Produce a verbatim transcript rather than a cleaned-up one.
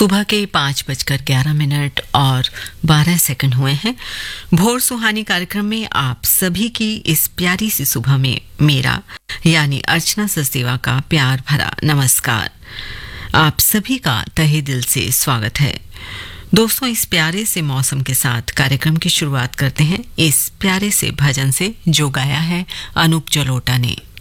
सुबह के पाँच बजकर ग्यारह मिनट और बारह सेकंड हुए हैं। भोर सुहानी कार्यक्रम में आप सभी की इस प्यारी सी सुबह में मेरा यानी अर्चना सचदेवा का प्यार भरा नमस्कार। आप सभी का तहे दिल से स्वागत है। दोस्तों, इस प्यारे से मौसम के साथ कार्यक्रम की शुरुआत करते हैं इस प्यारे से भजन से जो गाया है अनूप जलोटा ने।